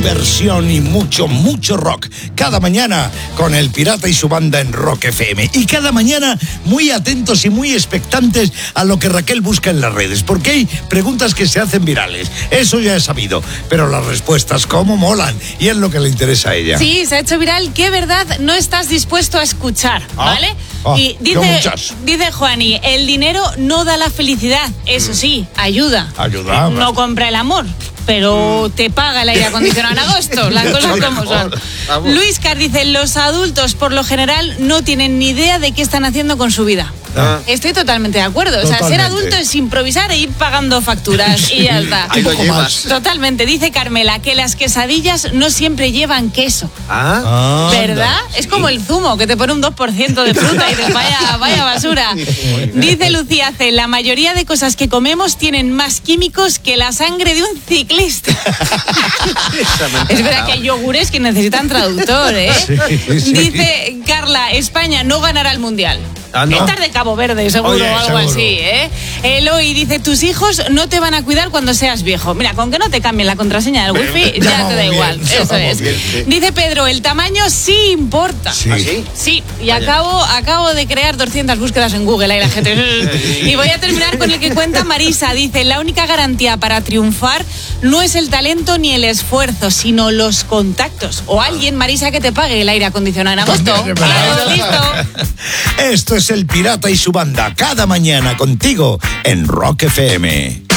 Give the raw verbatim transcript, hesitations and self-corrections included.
diversión y mucho, mucho rock. Cada mañana con El Pirata y su banda en Rock F M. Y cada mañana muy atentos y muy expectantes a lo que Raquel busca en las redes. Porque hay preguntas que se hacen virales. Eso ya he sabido. Pero las respuestas, cómo molan. Y es lo que le interesa a ella. Sí, se ha hecho viral. ¿Qué verdad no estás dispuesto a escuchar? Ah, ¿Vale? ah, y dice, dice Juani, el dinero no da la felicidad. Eso sí, ayuda. Ayuda. No compra el amor, pero te paga el aire acondicionado en agosto, las cosas como son. Luis Car dice, los adultos por lo general no tienen ni idea de qué están haciendo con su vida. Ah. Estoy totalmente de acuerdo. Totalmente. O sea, ser adulto es improvisar e ir pagando facturas sí, y ya está. Ahí lo llevas. Totalmente. Dice Carmela que las quesadillas no siempre llevan queso. Ah. ¿Verdad? Es como el zumo, que te pone un dos por ciento de fruta y dices, vaya, vaya basura. Dice Lucía C, la mayoría de cosas que comemos tienen más químicos que la sangre de un ciclista. Es verdad que hay yogures que necesitan traductor, ¿eh? Sí, sí. Dice Carla, España no ganará el Mundial. Ah, ¿no? Estás de Cabo Verde, seguro, Oye, o algo seguro. así, ¿eh? Eloy dice, tus hijos no te van a cuidar cuando seas viejo. Mira, con que no te cambien la contraseña del wifi, ya, ya te da bien, igual. Eso es. Bien, sí. Dice Pedro, el tamaño sí importa. Sí. ¿Ah, sí? Sí, y acabo, acabo de crear doscientas búsquedas en Google, ahí la gente. Y voy a terminar con el que cuenta Marisa. Dice, la única garantía para triunfar no es el talento ni el esfuerzo, sino los contactos. O alguien, Marisa, que te pague el aire acondicionado en agosto. Claro, listo. Esto es El Pirata y su banda, cada mañana contigo en Rock F M.